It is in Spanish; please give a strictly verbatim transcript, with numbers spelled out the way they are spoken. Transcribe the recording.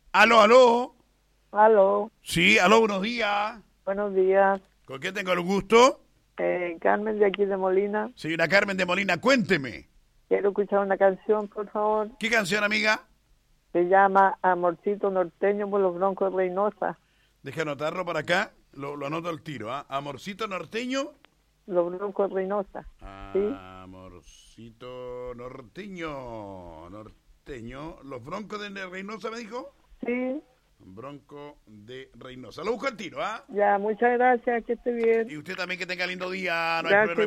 Aló, aló. Aló, Sí, aló, buenos días. buenos días. ¿Con qué tengo el gusto? Eh, Carmen de aquí de Molina. Señora Carmen de Molina, cuénteme. Quiero escuchar una canción, por favor. ¿Qué canción, amiga? Se llama Amorcito Norteño por los Broncos de Reynosa. Deja anotarlo para acá. Lo, lo anoto al tiro, ¿ah? Amorcito norteño. Los Broncos de Reynosa. ¿Sí? Amorcito norteño. Norteño. ¿Los Broncos de Reynosa me dijo? Sí. Bronco de Reynosa. Lo busco al tiro, ¿ah? Ya, muchas gracias. Que esté bien. Y usted también que tenga lindo día. No hay Gracias. problema.